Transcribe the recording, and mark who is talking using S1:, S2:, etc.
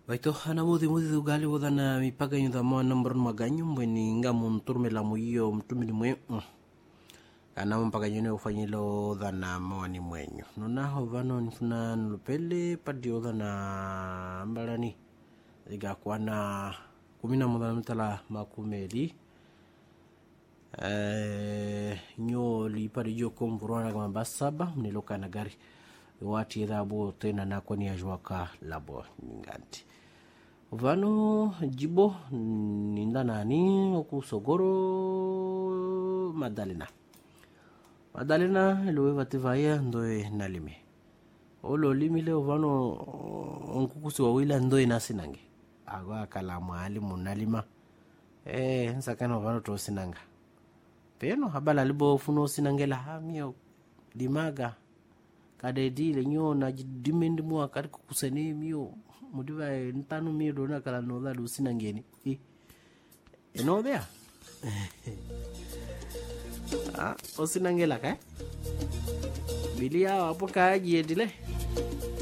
S1: Waito hana muthi ugali wodana mipaka yudha moa nambaron maganyo mweni nga munturme la muyo mtumini mwe ana mpaka yone ufanyilo dhana moa ni mwenyo nonaho vano nifuna nulupele padi odhana mbalani iga kuana 11 mitala makumeli nyo li padi joko mvurwana kama basaba mniloka na gari wati dhabu tena nako ni ajwaka labo nganti vano jibo ninda nani okusogoro Madalena luwe vativaya ndoe nalime olo limile vano onkukusi wawila ndoe nasinange agwa kala mwalimu nalima nsakana vano to sinanga peno habala libo funo sinangela hamio dimaga kadedile nyo na dimendi mwa kari kukusani mio mudiva ntanu mio dona kala noda lusina ngeni eno there osinangela ka bilia hapo kaji edile